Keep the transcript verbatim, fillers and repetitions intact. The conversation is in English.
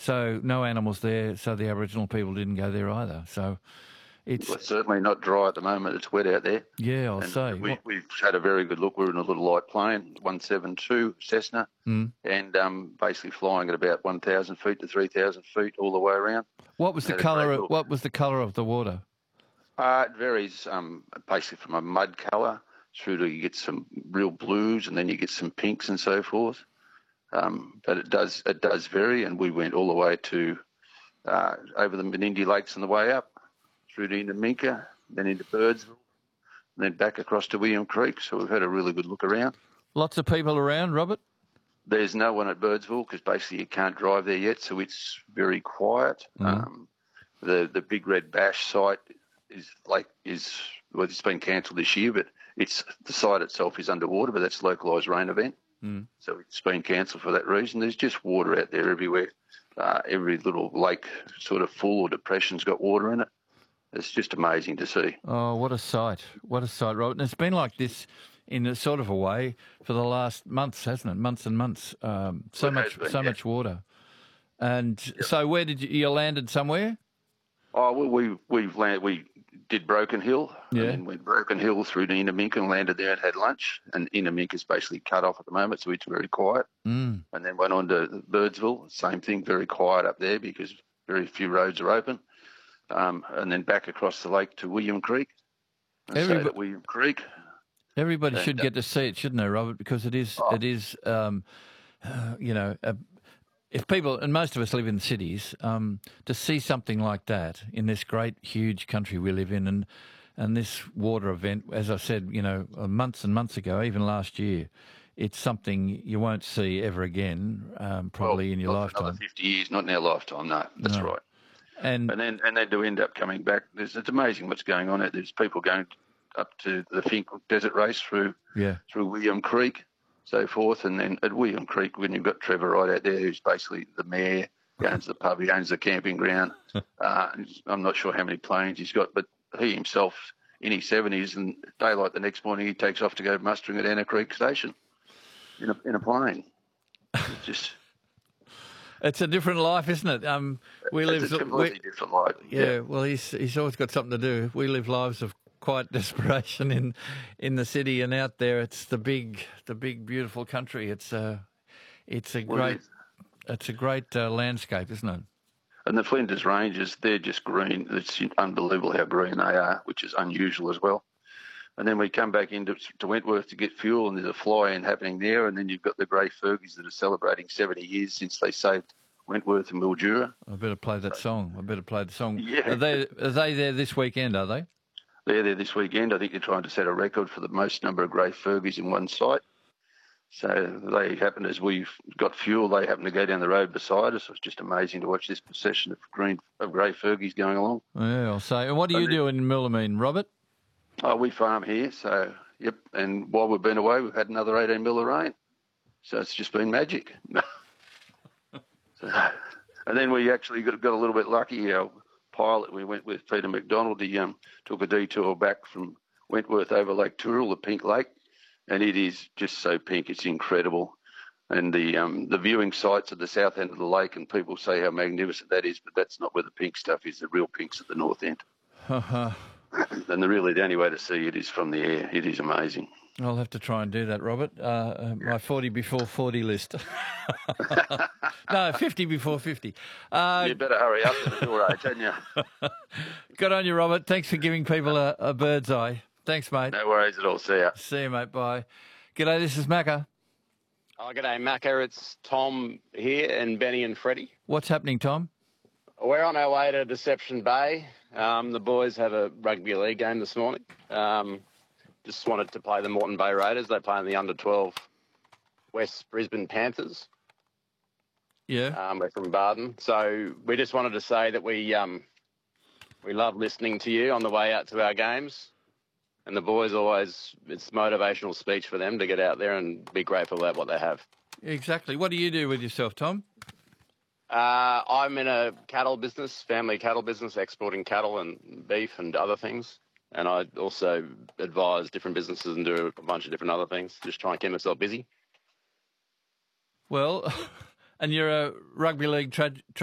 so no animals there, so the Aboriginal people didn't go there either. So it's well, it's certainly not dry at the moment. It's wet out there. Yeah, I'll and say. We, What- we've had a very good look. We're in a little light plane, one seventy-two Cessna, Mm. and um, basically flying at about one thousand feet to three thousand feet all the way around. What was the Had a colour? great Of, look. what was the colour of the water? Uh, it varies um, basically from a mud colour through to you get some real blues, and then you get some pinks and so forth. Um, but it does it does vary, and we went all the way to uh, over the Menindee Lakes on the way up, through to into Minka, then into Birdsville, and then back across to William Creek. So we've had a really good look around. Lots of people around, Robert? There's no one at Birdsville because basically you can't drive there yet, so it's very quiet. Mhm. Um, the the Big Red Bash site is like is well, it's been cancelled this year, but it's the site itself is underwater, but that's a localised rain event. Mm. So it's been cancelled for that reason. There's just water out there everywhere. Uh, every little lake sort of full or depression's got water in it. It's just amazing to see. Oh, what a sight. What a sight, Robert. And it's been like this in a sort of a way for the last months, hasn't it? Months and months. Um, so It much has been, so yeah. much water. And Yep. so where did you, you landed somewhere? Oh, well, we, we've land, we did Broken Hill, Yeah. and then went Broken Hill through to Inaminka and landed there and had lunch. And Inaminka's basically cut off at the moment, so it's very quiet. Mm. And then went on to Birdsville, same thing, very quiet up there because very few roads are open. Um, and then back across the lake to William Creek. And stayed Everybo- at William Creek. Everybody And, should uh, get to see it, shouldn't they, Robert? Because it is, Oh. it is, um, uh, you know, uh, if people, and most of us live in cities, um, to see something like that in this great, huge country we live in, and and this water event, as I said, you know, uh, months and months ago, even last year, it's something you won't see ever again, um, probably well, in your not for another lifetime. fifty years, not in our lifetime, no, that's No. right. And And then and then to end up coming back, there's, it's amazing what's going on. There's people going up to the Fink Desert Race through yeah, through William Creek, so forth. And then at William Creek, when you've got Trevor right out there, who's basically the mayor, he owns the pub, he owns the camping ground. uh, I'm not sure how many planes he's got, but he himself in his seventies and daylight the next morning, he takes off to go mustering at Anna Creek Station in a, in a plane. It's just... it's a different life, isn't it? Um, we live. It's a completely we- different life. Yeah, well, he's he's always got something to do. We live lives of quiet desperation in in the city, and out there, it's the big, the big, beautiful country. It's a, it's a Well, great, it is. it's a great uh, landscape, isn't it? And the Flinders Ranges, they're just green. It's unbelievable how green they are, which is unusual as well. And then we come back into to Wentworth to get fuel, and there's a fly-in happening there. And then you've got the Grey Fergies that are celebrating seventy years since they saved Wentworth and Mildura. I better play that song. I better play the song. Yeah. Are they are they there this weekend? Are they? They're there this weekend. I think they're trying to set a record for the most number of Grey Fergies in one site. So they happen, as we've got fuel, they happen to go down the road beside us. It's just amazing to watch this procession of green of Grey Fergies going along. Yeah, I'll say. And what do you And do in Millamine, Robert? Oh, we farm here, so yep. And while we've been away, we've had another eighteen mil of rain. So it's just been magic. so, and then we actually got, got a little bit lucky. Our pilot, we went with Peter McDonald. He um, took a detour back from Wentworth over Lake Tooral, the Pink Lake, and it is just so pink. It's incredible. And the um, the viewing sites at the south end of the lake, and people say how magnificent that is, but that's not where the pink stuff is. The real pink's at the north end. And the really the only way to see it is from the air. It is amazing. I'll have to try and do that, Robert. Uh, uh, my forty before forty list. No, fifty before fifty. Uh, You better hurry up to the door age, hadn't you? Good on you, Robert. Thanks for giving people a, a bird's eye. Thanks, mate. No worries at all. See ya. See you, mate. Bye. G'day, this is Macca. Oh, g'day, Macca. It's Tom here and Benny and Freddie. What's happening, Tom? We're on our way to Deception Bay. Um, the boys have a rugby league game this morning. Um, just wanted to play the Moreton Bay Raiders. They play in the under twelve West Brisbane Panthers. Yeah. Um, we're from Barden. So we just wanted to say that we um, we love listening to you on the way out to our games. And the boys always, it's motivational speech for them to get out there and be grateful about what they have. Exactly. What do you do with yourself, Tom? Uh, I'm in a cattle business, family cattle business, exporting cattle and beef and other things. And I also advise different businesses and do a bunch of different other things, just try and keep myself busy. Well, and you're a rugby league tra-